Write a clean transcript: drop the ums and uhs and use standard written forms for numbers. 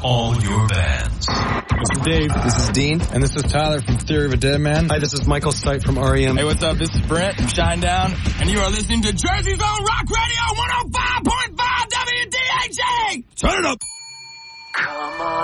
all your bands. This is Dave. This is Dean. And this is Tyler from Theory of a Dead Man. Hi, this is Michael Stipe from REM. Hey, what's up? This is Brent from Shinedown, and you are listening to Jersey's Own Rock Radio 105.5 WDHA! Turn it up! Come on.